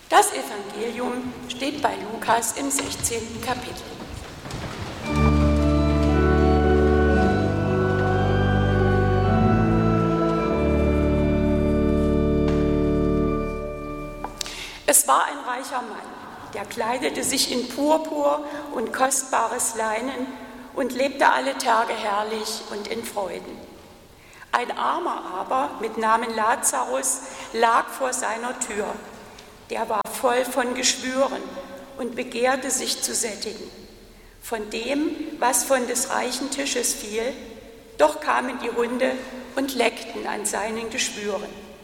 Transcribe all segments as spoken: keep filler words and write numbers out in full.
Das Evangelium steht bei Lukas im sechzehnten Kapitel. Es war ein reicher Mann, der kleidete sich in Purpur und kostbares Leinen und lebte alle Tage herrlich und in Freuden. Ein Armer aber mit Namen Lazarus lag vor seiner Tür. Der war voll von Geschwüren und begehrte sich zu sättigen. Von dem, was von des reichen Tisches fiel, doch kamen die Hunde und leckten an seinen Geschwüren.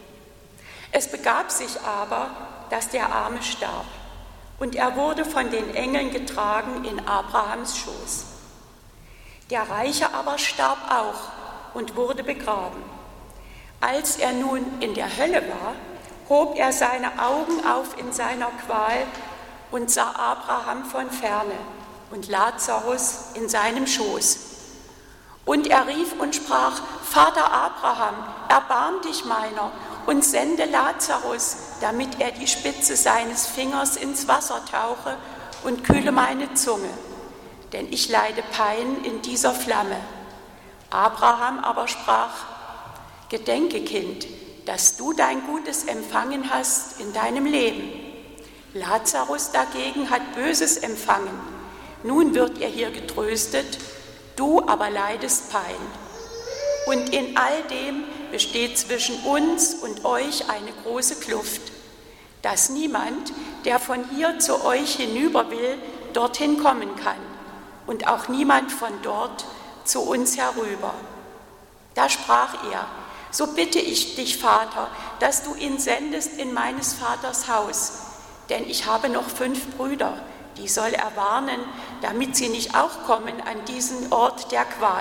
Es begab sich aber, dass der Arme starb, und er wurde von den Engeln getragen in Abrahams Schoß. Der Reiche aber starb auch und wurde begraben. Als er nun in der Hölle war, hob er seine Augen auf in seiner Qual und sah Abraham von ferne und Lazarus in seinem Schoß. Und er rief und sprach: Vater Abraham, erbarm dich meiner und sende Lazarus, damit er die Spitze seines Fingers ins Wasser tauche und kühle meine Zunge, denn ich leide Pein in dieser Flamme. Abraham aber sprach: Gedenke, Kind, dass du dein Gutes empfangen hast in deinem Leben. Lazarus dagegen hat Böses empfangen. Nun wird er hier getröstet, du aber leidest Pein. Und in all dem besteht zwischen uns und euch eine große Kluft, dass niemand, der von hier zu euch hinüber will, dorthin kommen kann, und auch niemand von dort zu uns herüber. Da sprach er: So bitte ich dich, Vater, dass du ihn sendest in meines Vaters Haus, denn ich habe noch fünf Brüder, die soll er warnen, damit sie nicht auch kommen an diesen Ort der Qual.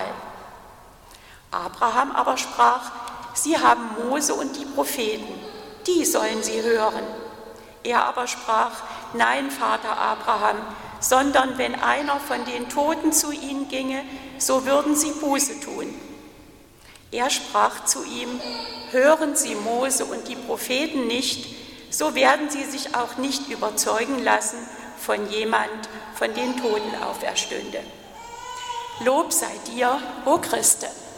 Abraham aber sprach: Sie haben Mose und die Propheten, die sollen sie hören. Er aber sprach: Nein, Vater Abraham, sondern wenn einer von den Toten zu ihnen ginge, so würden sie Buße tun. Er sprach zu ihm: Hören Sie Mose und die Propheten nicht, so werden sie sich auch nicht überzeugen lassen von jemand, von den Toten auferstünde. Lob sei dir, o Christe.